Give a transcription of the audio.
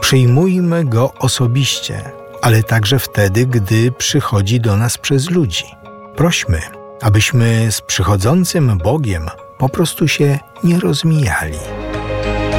Przyjmujmy Go osobiście, ale także wtedy, gdy przychodzi do nas przez ludzi. Prośmy, abyśmy z przychodzącym Bogiem po prostu się nie rozmijali.